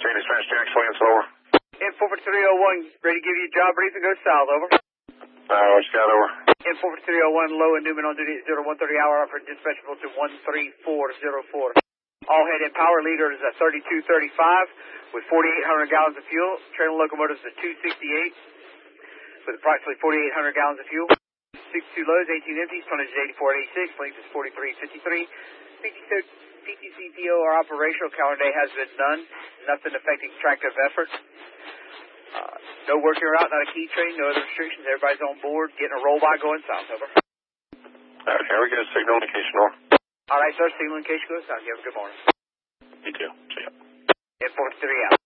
Chain dispatch, Jack Swans, over. N4 301, ready to give you a job brief and go south, over. What you got, over? N4 301, low and Newman on duty at 0130 hour, offered dispatchable to 13404. All head and power leader is a 3235 with 4,800 gallons of fuel. Trailer locomotive is a 268 with approximately 4,800 gallons of fuel. 62 loads, 18 empties, tonnage is 8486, length is 4353. PTCPO or operational calendar day has been done. Nothing affecting tractive effort. No working route, not a key train, no other restrictions. Everybody's on board, getting a roll by going south, over. Okay, we get a signal indication, over. All right, sir, signal indication goes south. You have a good morning. You too. See ya. N43 out.